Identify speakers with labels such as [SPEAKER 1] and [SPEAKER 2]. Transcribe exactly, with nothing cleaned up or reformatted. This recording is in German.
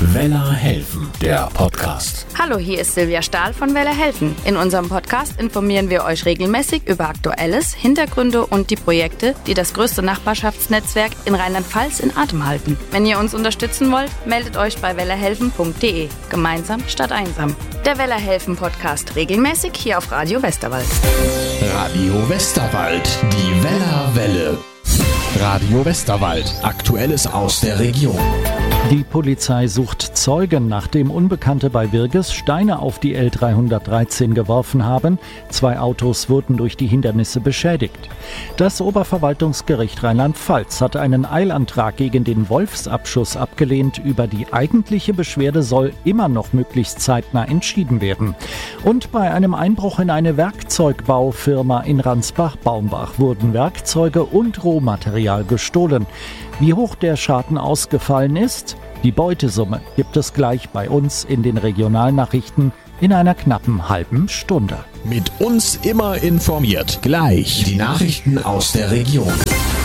[SPEAKER 1] Wella helfen, der Podcast.
[SPEAKER 2] Hallo, hier ist Silvia Stahl von Wella helfen. In unserem Podcast informieren wir euch regelmäßig über Aktuelles, Hintergründe und die Projekte, die das größte Nachbarschaftsnetzwerk in Rheinland-Pfalz in Atem halten. Wenn ihr uns unterstützen wollt, meldet euch bei wella helfen punkt de. Gemeinsam statt einsam. Der Wella helfen Podcast regelmäßig hier auf Radio Westerwald.
[SPEAKER 1] Radio Westerwald, die Wella Welle. Radio Westerwald, Aktuelles aus der Region.
[SPEAKER 3] Die Polizei sucht Zeugen, nachdem Unbekannte bei Wirges Steine auf die L dreihundertdreizehn geworfen haben. Zwei Autos wurden durch die Hindernisse beschädigt. Das Oberverwaltungsgericht Rheinland-Pfalz hat einen Eilantrag gegen den Wolfsabschuss abgelehnt. Über die eigentliche Beschwerde soll immer noch möglichst zeitnah entschieden werden. Und bei einem Einbruch in eine Werkzeugbaufirma in Ransbach-Baumbach wurden Werkzeuge und Rohmaterial gestohlen. Wie hoch der Schaden ausgefallen ist? Die Beutesumme gibt es gleich bei uns in den Regionalnachrichten in einer knappen halben Stunde.
[SPEAKER 1] Mit uns immer informiert. Gleich die Nachrichten aus der Region.